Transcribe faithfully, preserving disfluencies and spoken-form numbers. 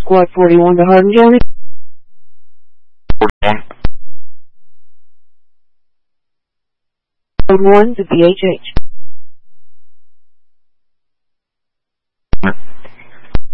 Squad forty-one to Hardin County. forty-one. Code one to B H H.